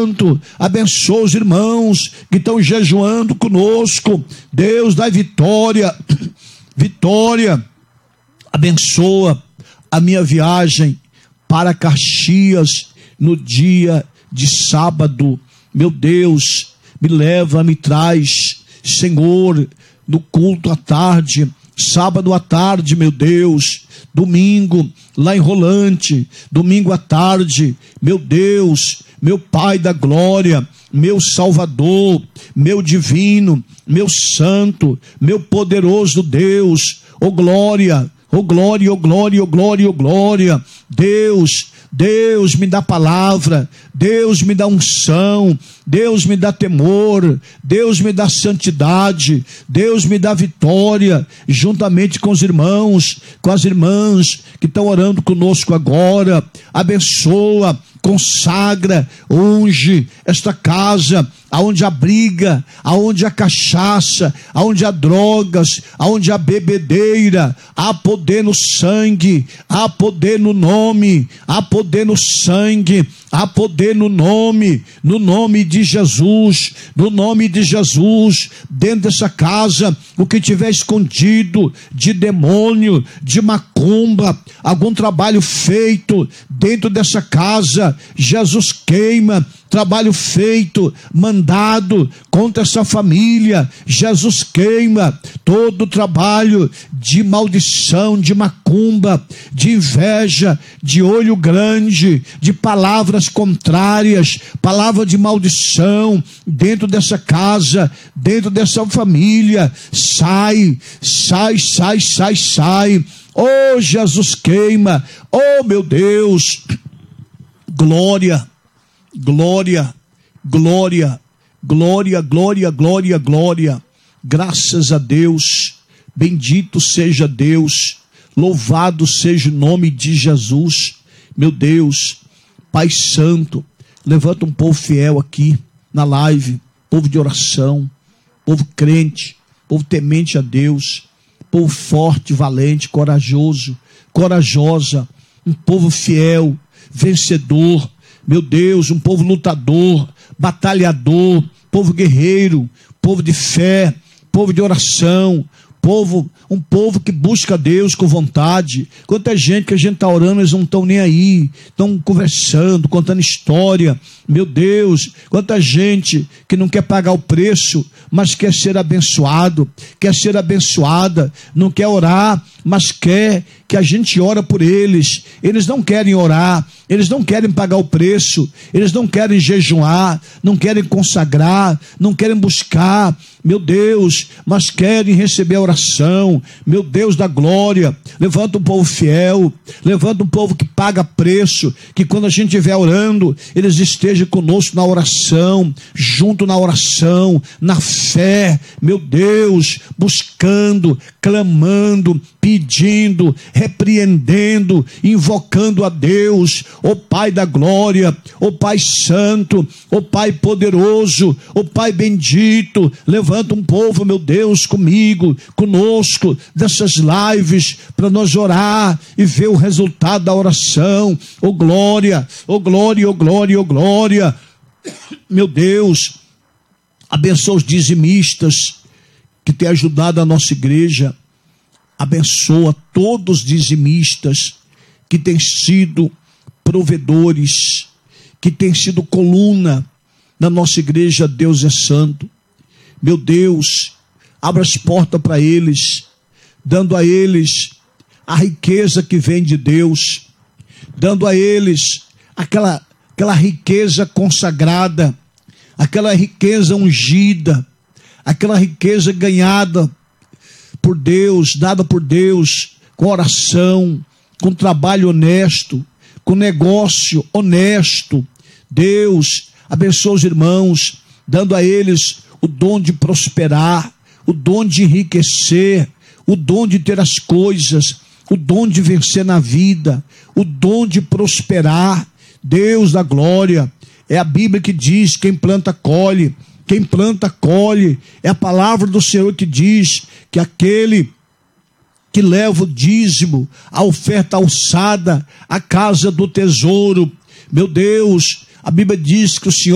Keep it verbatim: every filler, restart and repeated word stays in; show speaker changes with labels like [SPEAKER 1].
[SPEAKER 1] Santo, abençoa os irmãos que estão jejuando conosco. Deus, dá vitória, vitória. Abençoa a minha viagem para Caxias no dia de sábado. Meu Deus, me leva, me traz, Senhor, no culto à tarde, sábado à tarde, meu Deus, domingo lá em Rolante, domingo à tarde, meu Deus, meu Pai da glória, meu Salvador, meu divino, meu santo, meu poderoso Deus, ô glória, ô glória, ô glória, ô glória, ô glória, Deus, Deus me dá palavra, Deus me dá unção, Deus me dá temor, Deus me dá santidade, Deus me dá vitória, juntamente com os irmãos, com as irmãs que estão orando conosco agora. Abençoa, consagra, unge esta casa, aonde há briga, aonde há cachaça, aonde há drogas, aonde há bebedeira. Há poder no sangue, há poder no nome, há poder no sangue, há poder no nome, no nome de Jesus, no nome de Jesus. Dentro dessa casa, o que tiver escondido de demônio, de macumba, algum trabalho feito dentro dessa casa, Jesus queima. Trabalho feito, mandado contra essa família, Jesus queima. Todo trabalho de maldição, de macumba, de inveja, de olho grande, de palavras contrárias, palavra de maldição dentro dessa casa, dentro dessa família, sai, sai, sai, sai, sai. Oh, Jesus queima. Oh, meu Deus, glória, glória, glória, glória, glória, glória, glória. Graças a Deus, bendito seja Deus, louvado seja o nome de Jesus. Meu Deus, Pai Santo, levanta um povo fiel aqui na live, povo de oração, povo crente, povo temente a Deus, povo forte, valente, corajoso, corajosa, um povo fiel, vencedor. Meu Deus, um povo lutador, batalhador, povo guerreiro, povo de fé, povo de oração, povo, um povo que busca Deus com vontade. Quanta gente que a gente está orando, eles não estão nem aí, estão conversando, contando história. Meu Deus, quanta gente que não quer pagar o preço, mas quer ser abençoado, quer ser abençoada, não quer orar, mas quer que a gente ora por eles. Eles não querem orar, eles não querem pagar o preço, eles não querem jejuar, não querem consagrar, não querem buscar, meu Deus, mas querem receber a oração. Meu Deus da glória, levanta um povo fiel, levanta um povo que paga preço, que quando a gente estiver orando, eles estejam conosco na oração, junto na oração, na fé, meu Deus, buscando, clamando, pedindo, repreendendo, invocando a Deus, o Pai da glória, o Pai santo, o Pai poderoso, o Pai bendito. Levanta um povo, meu Deus, comigo, conosco, dessas lives, para nós orar e ver o resultado da oração. Oh glória, oh glória, oh glória, oh glória. Meu Deus, abençoa os dizimistas que têm ajudado a nossa igreja. Abençoa todos os dizimistas que têm sido provedores, que têm sido coluna na nossa igreja. Deus é santo. Meu Deus, abra as portas para eles, dando a eles a riqueza que vem de Deus, dando a eles aquela, aquela riqueza consagrada, aquela riqueza ungida, aquela riqueza ganhada por Deus, dada por Deus, com oração, com trabalho honesto, com negócio honesto. Deus abençoa os irmãos, dando a eles o dom de prosperar, o dom de enriquecer, o dom de ter as coisas, o dom de vencer na vida, o dom de prosperar. Deus da glória, é a Bíblia que diz: quem planta colhe, quem planta colhe. É a palavra do Senhor que diz que aquele que leva o dízimo, a oferta alçada, à casa do tesouro, meu Deus, a Bíblia diz que o Senhor